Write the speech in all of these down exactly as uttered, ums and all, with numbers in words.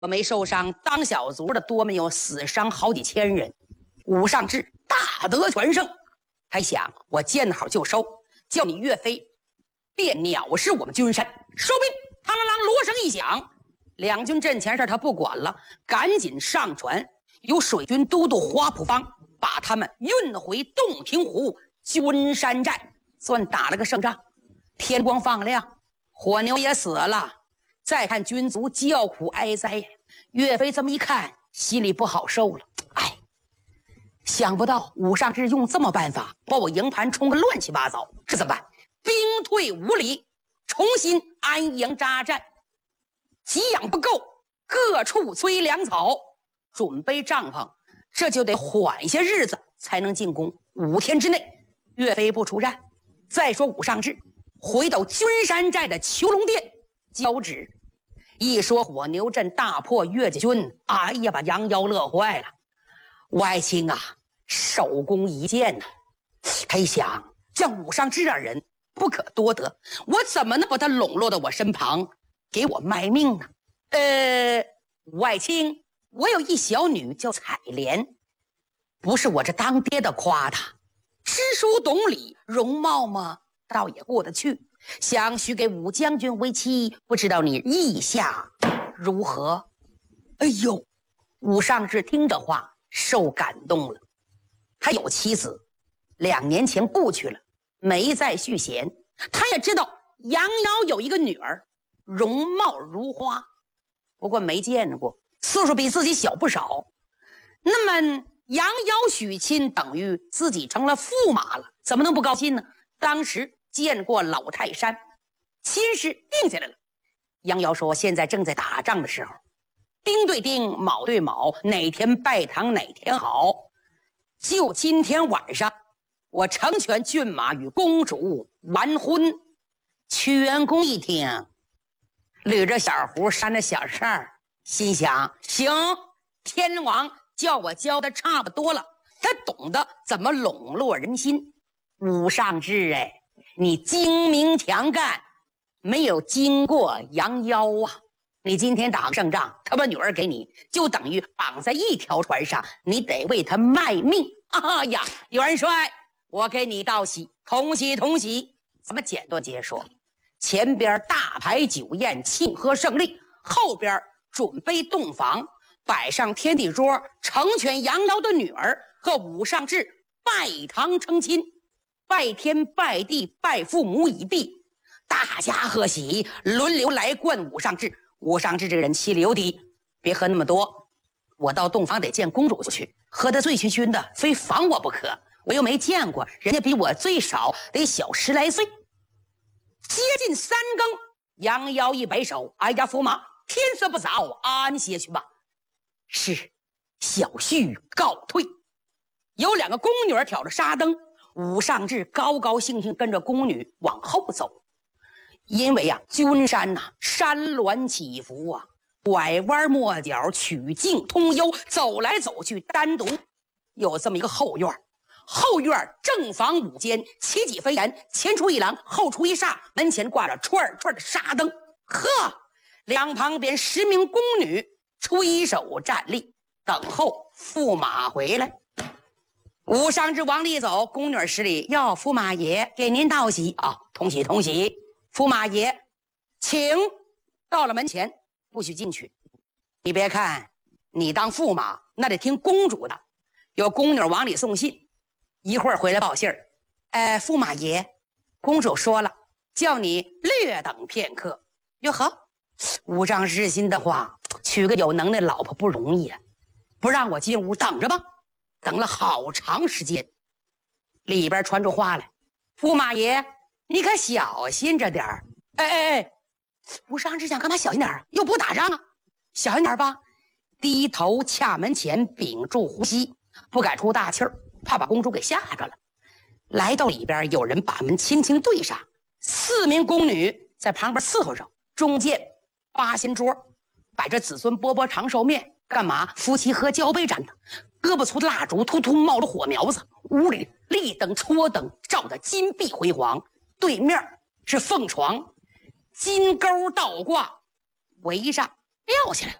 我没受伤，当小卒的多没有死伤好几千人。武上志大得全胜，还想我见好就收，叫你岳飞别藐视我们军山。收兵！嘡啷啷，锣声一响，两军阵前事他不管了，赶紧上船，由水军都督花普方把他们运回洞庭湖军山寨，算打了个胜仗。天光放亮，火牛也死了，再看军卒叫苦哀哉。岳飞这么一看，心里不好受了。哎，想不到武上志用这么办法把我营盘冲个乱七八糟，这怎么办？兵退五里，重新安营扎寨。给养不够，各处催粮草，准备帐篷，这就得缓些日子才能进攻。五天之内，岳飞不出战。再说武上志回到军山寨的囚龙殿交旨，一说火牛阵大破岳家军，哎呀，把杨妖乐坏了。外卿啊，首功一件呢、啊。他一想，像武上志这人不可多得，我怎么能把他笼络到我身旁，给我卖命呢？呃，外卿，我有一小女叫采莲，不是我这当爹的夸她，知书懂礼，容貌嘛倒也过得去，想许给武将军为妻，不知道你意下如何？哎呦，武上志听这话受感动了。他有妻子，两年前故去了，没再续弦。他也知道杨瑶有一个女儿，容貌如花，不过没见过，岁数比自己小不少。那么杨瑶许亲，等于自己成了驸马了，怎么能不高兴呢？当时见过老泰山，亲事定下来了。杨瑶说现在正在打仗的时候，丁对丁，卯对卯，哪天拜堂哪天好。就今天晚上，我成全骏马与公主完婚。屈元公一听，捋着小胡，扇着小扇，心想：行，天王叫我教的差不多了，他懂得怎么笼络人心。武上志，哎，你精明强干，没有经过杨妖啊！你今天打胜仗，他把女儿给你，就等于绑在一条船上，你得为他卖命。啊呀，元帅，我给你道喜，同喜同喜！咱们简短结说，前边大排酒宴庆贺胜利，后边准备洞房，摆上天地桌，成全杨瑶的女儿和武上志拜堂成亲，拜天拜地拜父母已毕，大家贺喜，轮流来灌武上志。武上志这个人气里有底，别喝那么多，我到洞房得见公主去，喝得醉醺醺的，非防我不可。我又没见过，人家比我最少得小十来岁。接近三更，杨瑶一摆手：“哎呀，驸马，天色不早，安歇去吧。”是，小婿告退。有两个宫女儿挑着纱灯，武上志高高兴兴跟着宫女往后走。因为啊，军山呐、啊，山峦起伏啊，拐弯抹角，曲径通幽，走来走去，单独有这么一个后院。后院正房五间，起几飞檐，前出一廊，后出一煞，门前挂着串串的纱灯。呵，两旁边十名宫女吹手站立，等候驸马回来。武上志往里走，宫女施礼：“哟，驸马爷给您道喜啊，同喜同喜。驸马爷，请。”到了门前，不许进去。你别看你当驸马，那得听公主的。有宫女往里送信，一会儿回来报信儿。呃，驸马爷，公主说了，叫你略等片刻。哟呵，武上志心的话，娶个有能耐老婆不容易啊，不让我进屋等着吧。等了好长时间，里边传出话来：“驸马爷，你可小心着点儿。”哎哎哎，武上志想干嘛小心点儿？又不打仗啊，小心点吧。低头恰门前，屏住呼吸，不敢出大气儿，怕把公主给吓着了。来到里边，有人把门轻轻对上，四名宫女在旁边伺候着。中间八仙桌，摆着子孙饽饽长寿面，干嘛？夫妻喝交杯盏的。胳膊粗的蜡烛突突冒着火苗子，屋里立灯戳灯照得金碧辉煌。对面是凤床，金钩倒挂，围上撂下来了。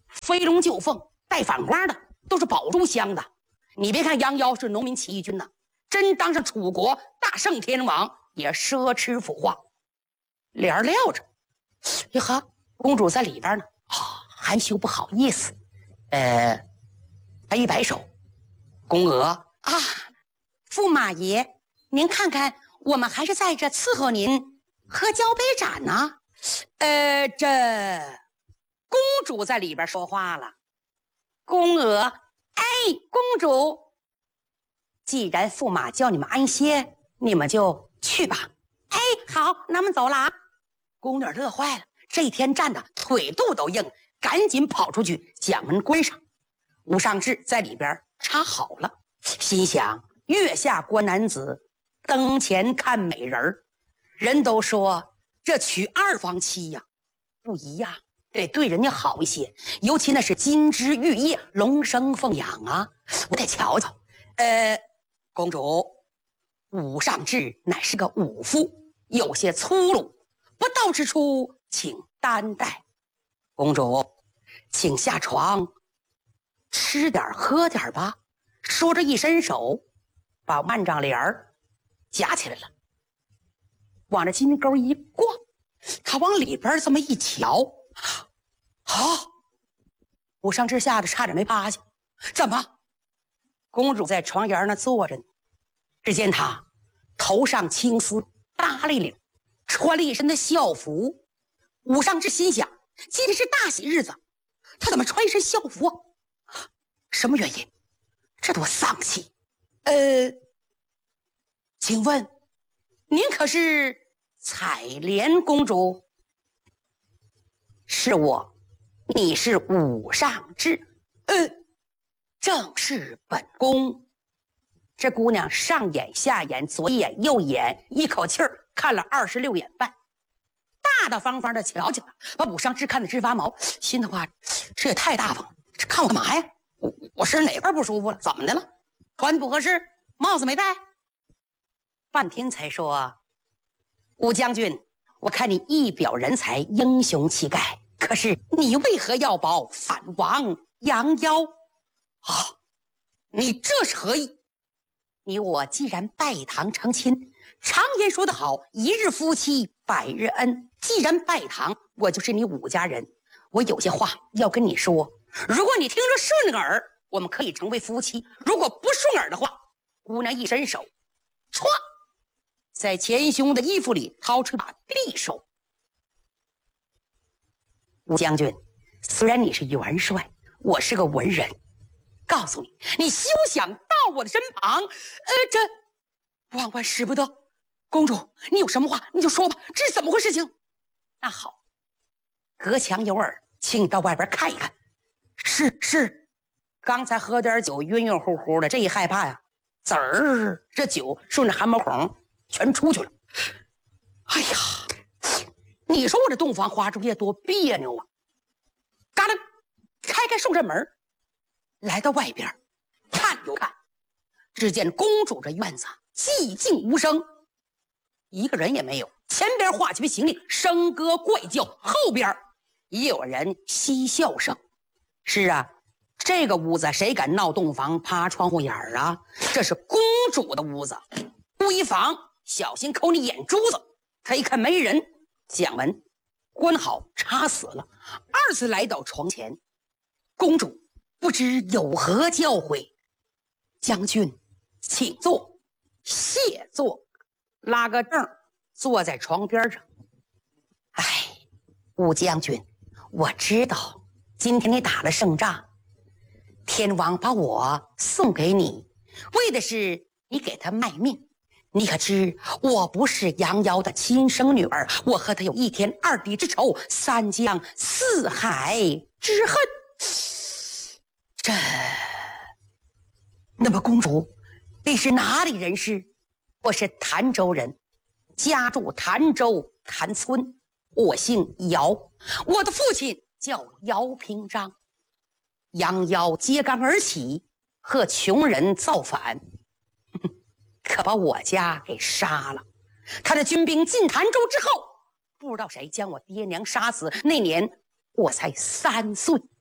飞龙救凤带反光的，都是宝珠镶的。你别看杨妖是农民起义军呐、啊，真当上楚国大圣天王也奢侈腐化。脸儿撂着，哟呵，公主在里边呢，啊、哦，含羞不好意思。呃，他一摆手，宫娥啊，驸马爷，您看看，我们还是在这伺候您喝交杯盏呢。呃，这公主在里边说话了，宫娥，哎，公主，既然驸马叫你们安歇，你们就去吧。哎，好，那么走了啊。宫女乐坏了，这一天站的腿肚都硬，赶紧跑出去将门关上。吴尚志在里边插好了，心想月下观男子，灯前看美人。人都说这娶二房妻呀、啊、不一样，得对人家好一些，尤其那是金枝玉叶，龙生凤养啊。我得瞧瞧。呃，公主，吴尚志乃是个武夫，有些粗鲁，不到之处请担待。公主，请下床吃点喝点吧。说着一伸手把万丈帘儿夹起来了，往这金钩一挂，他往里边这么一瞧，啊！吴尚志吓得差点没趴下。怎么？公主在床沿那坐着呢，只见她头上青丝搭立领，穿了一身的校服。吴尚志心想，今天是大喜日子，他怎么穿一身校服啊？什么原因？这多丧气！呃，请问您可是采莲公主？是我。你是武尚志？呃，正是本宫。这姑娘上眼下眼左眼右眼一口气儿看了二十六眼半，大大方方的瞧瞧，把武尚志看得直发毛，心的话，这也太大方了，这看我干嘛呀？我我身哪块不舒服了？怎么的了？穿不合适，帽子没戴。半天才说，武将军，我看你一表人才，英雄气概，可是你为何要保反王杨妖啊？你这是何意？你我既然拜堂成亲，常言说得好，一日夫妻百日恩。既然拜堂，我就是你武家人，我有些话要跟你说。如果你听着顺耳，我们可以成为夫妻；如果不顺耳的话，姑娘一伸手，歘，在前胸的衣服里掏出把匕首。吴将军，虽然你是元帅，我是个文人，告诉你，你休想到我的身旁。呃，这万万使不得。公主，你有什么话你就说吧，这是怎么回事情？那好，隔墙有耳，请你到外边看一看。是是，刚才喝点酒，晕晕乎乎的，这一害怕呀，滋儿，这酒顺着汗毛孔全出去了。哎呀，你说我这洞房花烛夜多别扭啊！嘎啦，开开送阵门，来到外边看又看，只见公主这院子寂静无声，一个人也没有。前边画起行李，笙歌怪叫，后边也有人嬉笑声。是啊，这个屋子谁敢闹洞房趴窗户眼儿啊？这是公主的屋子，闺房小心抠你眼珠子。他一看没人，将门关好，插死了。二次来到床前，公主不知有何教诲。将军请坐。谢坐，拉个凳坐在床边上。哎，武将军，我知道今天你打了胜仗，天王把我送给你，为的是你给他卖命。你可知我不是杨瑶的亲生女儿，我和他有一天二地之仇，三江四海之恨。这，那么公主，你是哪里人士？我是潭州人，家住潭州潭村，我姓姚，我的父亲叫姚平章。杨妖揭竿而起，和穷人造反，可把我家给杀了。他的军兵进潭州之后，不知道谁将我爹娘杀死。那年我才三岁。